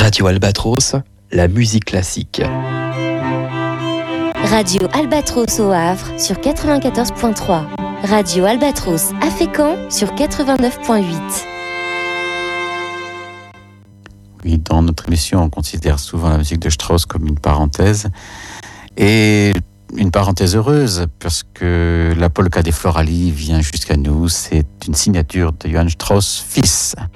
Radio Albatros, la musique classique. Radio Albatros au Havre sur 94.3. Radio Albatros à Fécamp sur 89.8. Oui, dans notre émission, on considère souvent la musique de Strauss comme une parenthèse. Et une parenthèse heureuse, parce que la polka des Florali vient jusqu'à nous. C'est une signature de Johann Strauss, fils.